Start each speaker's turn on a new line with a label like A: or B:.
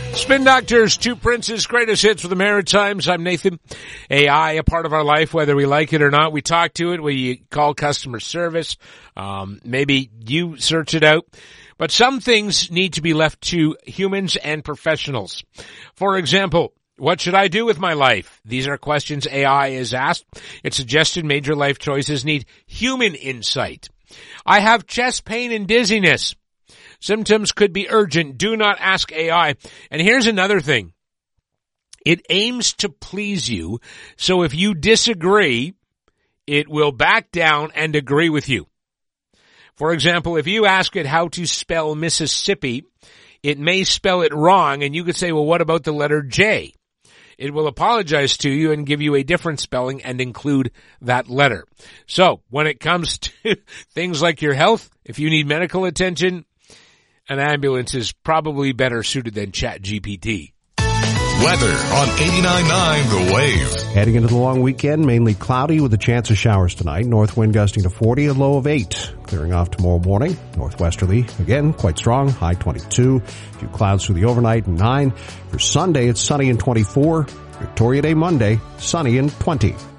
A: Spin Doctors, Two Princes, greatest hits for the Maritimes. I'm Nathan. AI, a part of our life, whether we like it or not. We talk to it. We call customer service. Maybe you search it out. But some things need to be left to humans and professionals. For example, what should I do with my life? These are questions AI is asked. It suggested major life choices need human insight. I have chest pain and dizziness. Symptoms could be urgent. Do not ask AI. And here's another thing. It aims to please you, so if you disagree, it will back down and agree with you. For example, if you ask it how to spell Mississippi, it may spell it wrong, and you could say, well, what about the letter J? It will apologize to you and give you a different spelling and include that letter. So, when it comes to things like your health, if you need medical attention, an ambulance is probably better suited than ChatGPT.
B: Weather on 89.9 The Wave.
C: Heading into the long weekend, mainly cloudy with a chance of showers tonight. North wind gusting to 40, a low of 8. Clearing off tomorrow morning. Northwesterly, again, quite strong, high 22. A few clouds through the overnight, 9. For Sunday, it's sunny and 24. Victoria Day Monday, sunny and 20.